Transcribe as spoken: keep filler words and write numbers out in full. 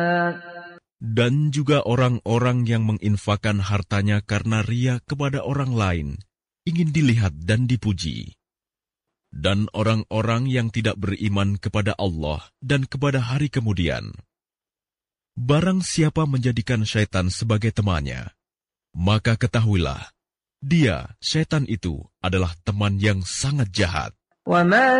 Dan juga orang-orang yang menginfakkan hartanya karena ria kepada orang lain, ingin dilihat dan dipuji. Dan orang-orang yang tidak beriman kepada Allah dan kepada hari kemudian. Barang siapa menjadikan syaitan sebagai temannya, maka ketahuilah, dia, syaitan itu, adalah teman yang sangat jahat. وَمَا